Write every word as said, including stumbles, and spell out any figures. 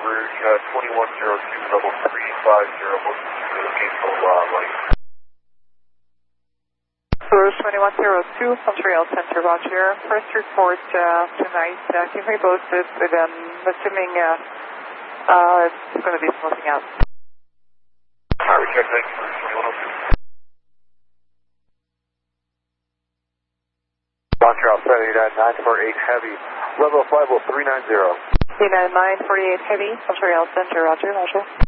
Rouge, uh, twenty-one zero two, level three five zero, looking to Gainesville uh, light. Rouge twenty-one zero two, Montreal Center, Roger. First report uh, tonight, uh, keep me posted with um, assuming uh, uh, it's going to be smoothing out. Alright, check, thank you, Rouge twenty-one zero two. Montreal seven eight nine nine four eight Heavy, level five oh three nine zero. three nine nine, forty-eight Heavy, Montreal Center, Roger, Roger.